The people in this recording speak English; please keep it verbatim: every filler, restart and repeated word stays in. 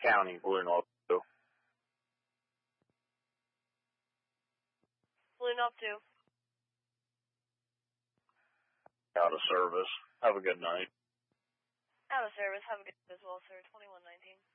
County, Blue North two. Blue North two. Out of service. Have a good night. Out of service. Have a good night as well, sir. twenty-one nineteen.